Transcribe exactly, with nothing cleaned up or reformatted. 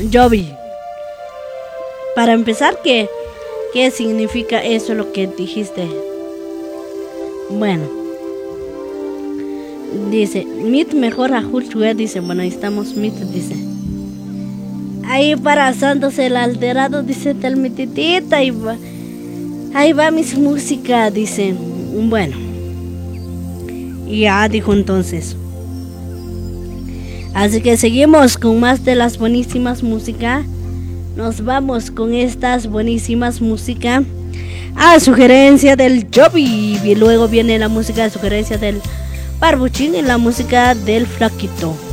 Jovi. Para empezar, ¿qué, ¿qué significa eso lo que dijiste? Bueno, dice, mit mejor a Juchue, dice, bueno, ahí estamos, mit, dice. Ahí para Santos el alterado, dice Telmititita, ahí va, ahí va mis música, dice. Bueno, ya dijo entonces. Así que seguimos con más de las buenísimas músicas. Nos vamos con estas buenísimas músicas a sugerencia del Jovi. Y luego viene la música de sugerencia del Barbuchín y la música del Flaquito.